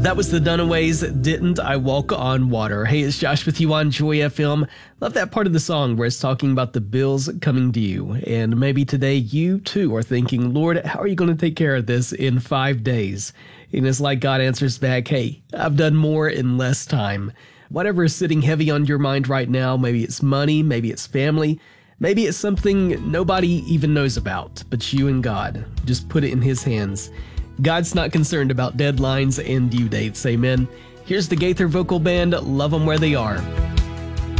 That was the Dunaways, Didn't I Walk on Water. Hey, it's Josh with you on Joy FM. Love that part of the song where it's talking about the bills coming due. And maybe today you too are thinking, Lord, how are you going to take care of this in 5 days? And it's like God answers back, hey, I've done more in less time. Whatever is sitting heavy on your mind right now, maybe it's money, maybe it's family, maybe it's something nobody even knows about, but you and God. Just put it in His hands. God's not concerned about deadlines and due dates, amen. Here's the Gaither Vocal Band, Love 'Em Where They Are.